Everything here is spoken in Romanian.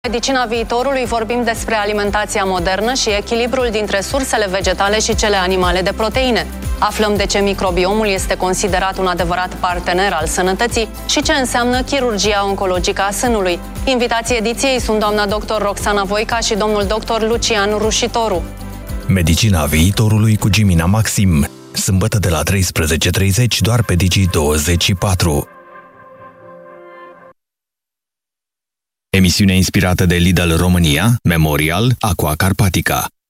Medicina viitorului vorbim despre alimentația modernă și echilibrul dintre sursele vegetale și cele animale de proteine. Aflăm de ce microbiomul este considerat un adevărat partener al sănătății și ce înseamnă chirurgia oncologică a sânului. Invitații ediției sunt doamna dr. Roxana Voica și domnul dr. Lucian Rușitoru. Medicina viitorului cu Gimina Maxim. Sâmbătă de la 13:30 doar pe Digi24. Emisiune inspirată de Lidl România, Memorial, Aqua Carpatica.